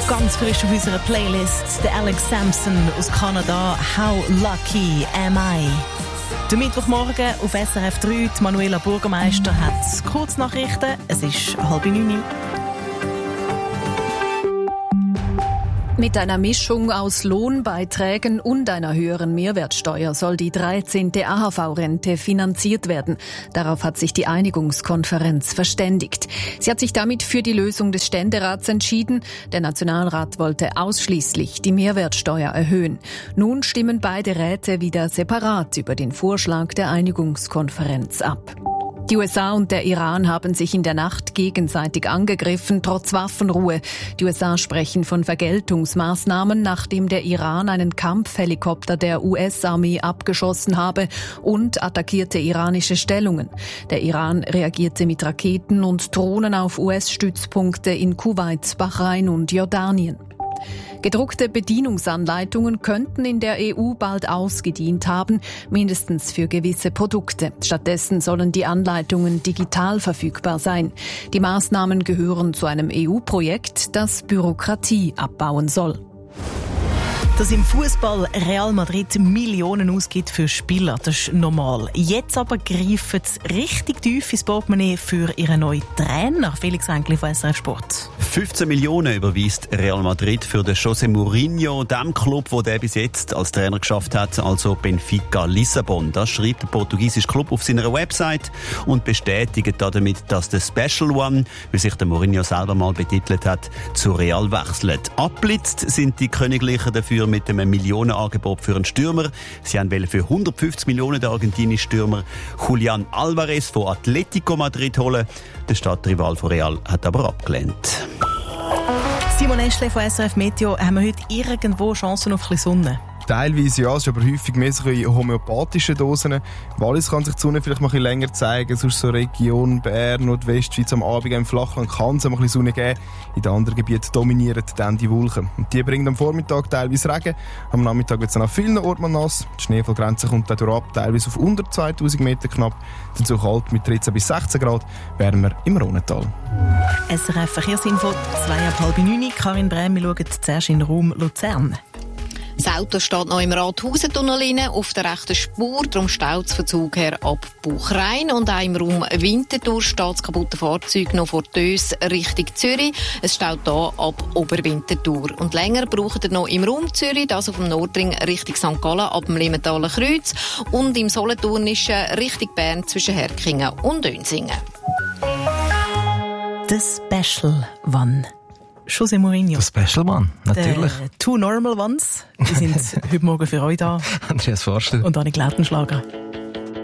Ganz frisch auf unserer Playlist der Alex Sampson aus Kanada, «How Lucky Am I?». Der Mittwochmorgen auf SRF 3, die Manuela Bürgermeister hat Kurznachrichten. Es ist 8:30. Mit einer Mischung aus Lohnbeiträgen und einer höheren Mehrwertsteuer soll die 13. AHV-Rente finanziert werden. Darauf hat sich die Einigungskonferenz verständigt. Sie hat sich damit für die Lösung des Ständerats entschieden. Der Nationalrat wollte ausschließlich die Mehrwertsteuer erhöhen. Nun stimmen beide Räte wieder separat über den Vorschlag der Einigungskonferenz ab. Die USA und der Iran haben sich in der Nacht gegenseitig angegriffen, trotz Waffenruhe. Die USA sprechen von Vergeltungsmaßnahmen, nachdem der Iran einen Kampfhelikopter der US-Armee abgeschossen habe und attackierte iranische Stellungen. Der Iran reagierte mit Raketen und Drohnen auf US-Stützpunkte in Kuwait, Bahrain und Jordanien. Gedruckte Bedienungsanleitungen könnten in der EU bald ausgedient haben, mindestens für gewisse Produkte. Stattdessen sollen die Anleitungen digital verfügbar sein. Die Maßnahmen gehören zu einem EU-Projekt, das Bürokratie abbauen soll. Dass im Fußball Real Madrid Millionen ausgibt für Spieler, das ist normal. Jetzt aber greifen sie richtig tief ins Portemonnaie für ihren neuen Trainer, Felix Engli von SRF Sport. 15 Millionen überweist Real Madrid für den José Mourinho, dem Club, wo der bis jetzt als Trainer geschafft hat, also Benfica Lissabon. Das schreibt der portugiesische Club auf seiner Website und bestätigt damit, dass der Special One, wie sich der Mourinho selber mal betitelt hat, zu Real wechselt. Abblitzt sind die Königlichen dafür mit einem Millionenangebot für einen Stürmer. Sie wollen für 150 Millionen den argentinischen Stürmer Julián Álvarez von Atletico Madrid holen. Der Stadtrival von Real hat aber abgelehnt. Simon Eschle von SRF Meteo, haben wir heute irgendwo Chancen auf ein bisschen Sonne? Teilweise ja, es ist aber häufig mehr so in homöopathischen Dosen. Wallis kann sich die Sonne vielleicht mal ein bisschen länger zeigen, sonst so Region Bern, Nordwestschweiz am Abend im Flachland kann es mal ein bisschen Sonne geben. In den anderen Gebieten dominieren dann die Wolken. Und die bringen am Vormittag teilweise Regen, am Nachmittag wird es an vielen Orten mal nass. Die Schneefallgrenze kommt dadurch ab, teilweise auf unter 2000 Meter knapp. Dazu kalt mit 13 bis 16 Grad, wärmer im Rhonental. SRF Verkehrsinfo, 8:30. Karin Brehm, wir schauen zuerst in den Raum Luzern. Das Auto steht noch im Rathausentunnel auf der rechten Spur, darum staut es von Zug her ab Buchrein. Und auch im Raum Winterthur steht das kaputte Fahrzeug noch vor Dös Richtung Zürich. Es staut hier ab Oberwinterthur. Und länger braucht ihr noch im Raum Zürich, das auf dem Nordring Richtung St. Gallen ab dem Limentaler Kreuz und im Solothurnischen Richtung Bern zwischen Herkingen und Önsingen. The Special One. José Mourinho. Der Special One, natürlich. The Two Normal Ones. Die sind heute Morgen für euch da. Andreas Forster. Und Annik Lautenschlager.